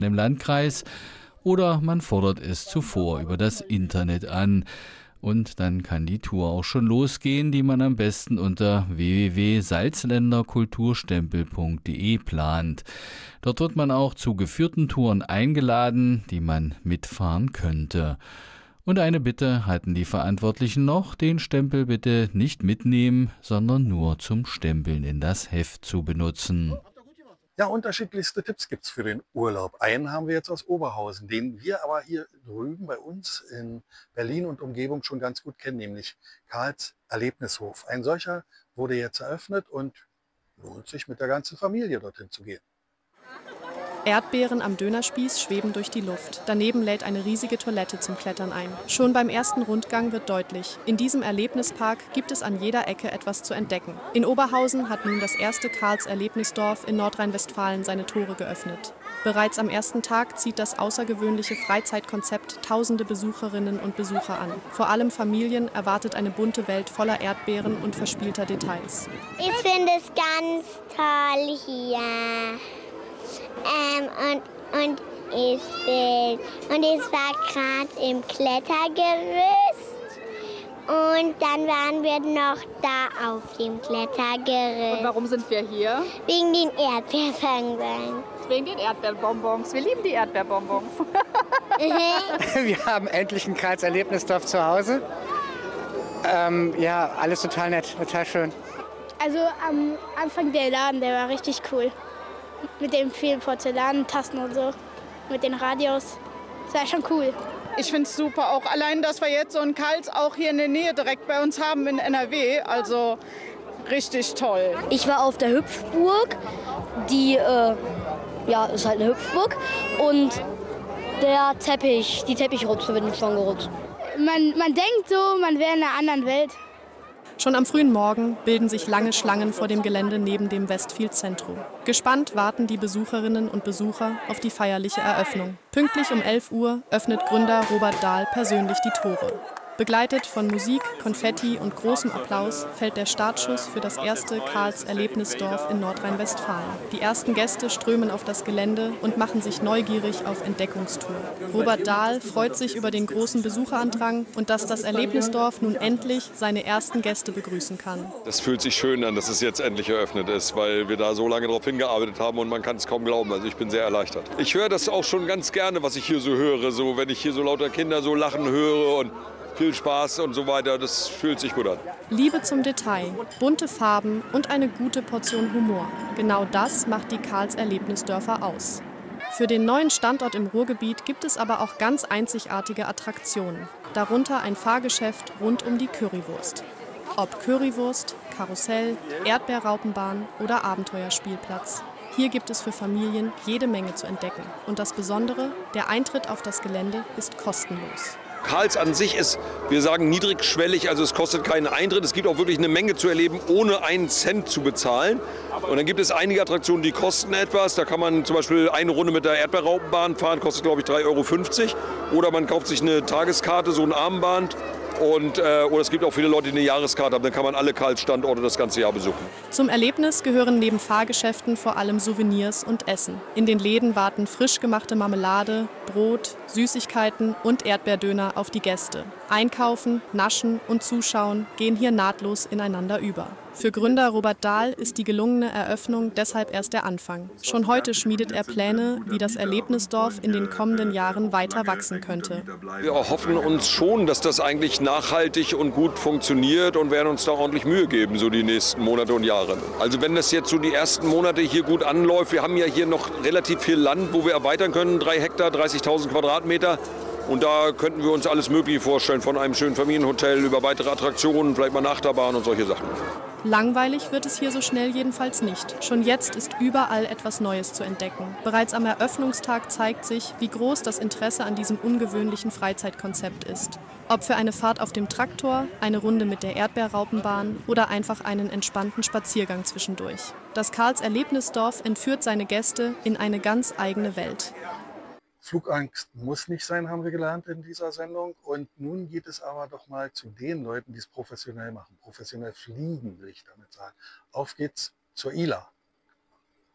im Landkreis oder man fordert es zuvor über das Internet an. Und dann kann die Tour auch schon losgehen, die man am besten unter www.salzländerkulturstempel.de plant. Dort wird man auch zu geführten Touren eingeladen, die man mitfahren könnte. Und eine Bitte hatten die Verantwortlichen noch: den Stempel bitte nicht mitnehmen, sondern nur zum Stempeln in das Heft zu benutzen. Ja, unterschiedlichste Tipps gibt es für den Urlaub. Einen haben wir jetzt aus Oberhausen, den wir aber hier drüben bei uns in Berlin und Umgebung schon ganz gut kennen, nämlich Karls Erlebnishof. Ein solcher wurde jetzt eröffnet und lohnt sich mit der ganzen Familie dorthin zu gehen. Erdbeeren am Dönerspieß schweben durch die Luft. Daneben lädt eine riesige Toilette zum Klettern ein. Schon beim ersten Rundgang wird deutlich: In diesem Erlebnispark gibt es an jeder Ecke etwas zu entdecken. In Oberhausen hat nun das erste Karls Erlebnisdorf in Nordrhein-Westfalen seine Tore geöffnet. Bereits am ersten Tag zieht das außergewöhnliche Freizeitkonzept tausende Besucherinnen und Besucher an. Vor allem Familien erwartet eine bunte Welt voller Erdbeeren und verspielter Details. Ich finde es ganz toll hier. Ich war gerade im Klettergerüst und dann waren wir noch da auf dem Klettergerüst. Und warum sind wir hier? Wegen den Erdbeerbonbons. Wegen den Erdbeerbonbons. Wir lieben die Erdbeerbonbons. Wir haben endlich ein Karls Erlebnisdorf zu Hause. Ja, alles total nett, total schön. Also am Anfang der Laden, der war richtig cool. Mit den vielen Porzellantasten und so, mit den Radios. Das war schon cool. Ich finde es super, auch allein, dass wir jetzt so einen Karls auch hier in der Nähe direkt bei uns haben in NRW. Also richtig toll. Ich war auf der Hüpfburg, die ist halt eine Hüpfburg. Und die Teppichrutsche bin ich schon gerutscht. Man denkt so, man wäre in einer anderen Welt. Schon am frühen Morgen bilden sich lange Schlangen vor dem Gelände neben dem Westfield Zentrum. Gespannt warten die Besucherinnen und Besucher auf die feierliche Eröffnung. Pünktlich um 11 Uhr öffnet Gründer Robert Dahl persönlich die Tore. Begleitet von Musik, Konfetti und großem Applaus fällt der Startschuss für das erste Karls Erlebnisdorf in Nordrhein-Westfalen. Die ersten Gäste strömen auf das Gelände und machen sich neugierig auf Entdeckungstour. Robert Dahl freut sich über den großen Besucherandrang und dass das Erlebnisdorf nun endlich seine ersten Gäste begrüßen kann. Das fühlt sich schön an, dass es jetzt endlich eröffnet ist, weil wir da so lange darauf hingearbeitet haben und man kann es kaum glauben. Also ich bin sehr erleichtert. Ich höre das auch schon ganz gerne, was ich hier so höre, so wenn ich hier so lauter Kinder so lachen höre und viel Spaß und so weiter, das fühlt sich gut an. Liebe zum Detail, bunte Farben und eine gute Portion Humor. Genau das macht die Karls Erlebnisdörfer aus. Für den neuen Standort im Ruhrgebiet gibt es aber auch ganz einzigartige Attraktionen. Darunter ein Fahrgeschäft rund um die Currywurst. Ob Currywurst, Karussell, Erdbeerraupenbahn oder Abenteuerspielplatz. Hier gibt es für Familien jede Menge zu entdecken. Und das Besondere, der Eintritt auf das Gelände ist kostenlos. Karls an sich ist, wir sagen, niedrigschwellig, also es kostet keinen Eintritt. Es gibt auch wirklich eine Menge zu erleben, ohne einen Cent zu bezahlen. Und dann gibt es einige Attraktionen, die kosten etwas. Da kann man zum Beispiel eine Runde mit der Erdbeerraupenbahn fahren, kostet glaube ich 3,50 €. Oder man kauft sich eine Tageskarte, so ein Armband. Oder es gibt auch viele Leute, die eine Jahreskarte haben, dann kann man alle Karls-Standorte das ganze Jahr besuchen. Zum Erlebnis gehören neben Fahrgeschäften vor allem Souvenirs und Essen. In den Läden warten frisch gemachte Marmelade, Brot, Süßigkeiten und Erdbeerdöner auf die Gäste. Einkaufen, Naschen und Zuschauen gehen hier nahtlos ineinander über. Für Gründer Robert Dahl ist die gelungene Eröffnung deshalb erst der Anfang. Schon heute schmiedet er Pläne, wie das Erlebnisdorf in den kommenden Jahren weiter wachsen könnte. Wir hoffen uns schon, dass das eigentlich nachhaltig und gut funktioniert und werden uns da ordentlich Mühe geben, so die nächsten Monate und Jahre. Also wenn das jetzt so die ersten Monate hier gut anläuft, wir haben ja hier noch relativ viel Land, wo wir erweitern können, 3 Hektar, 30.000 Quadratmeter. Und da könnten wir uns alles Mögliche vorstellen, von einem schönen Familienhotel über weitere Attraktionen, vielleicht mal eine Achterbahn und solche Sachen. Langweilig wird es hier so schnell jedenfalls nicht. Schon jetzt ist überall etwas Neues zu entdecken. Bereits am Eröffnungstag zeigt sich, wie groß das Interesse an diesem ungewöhnlichen Freizeitkonzept ist. Ob für eine Fahrt auf dem Traktor, eine Runde mit der Erdbeerraupenbahn oder einfach einen entspannten Spaziergang zwischendurch. Das Karls Erlebnisdorf entführt seine Gäste in eine ganz eigene Welt. Flugangst muss nicht sein, haben wir gelernt in dieser Sendung. Und nun geht es aber doch mal zu den Leuten, die es professionell machen. Professionell fliegen, will ich damit sagen. Auf geht's zur ILA.